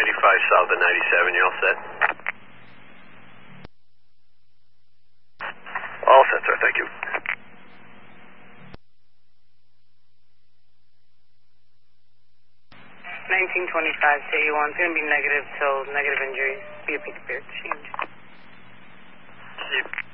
95 south of 97, you all set? All set, sir, thank you. 1925 to 81. It's going to be negative till negative injuries. Be a big spirit change. Keep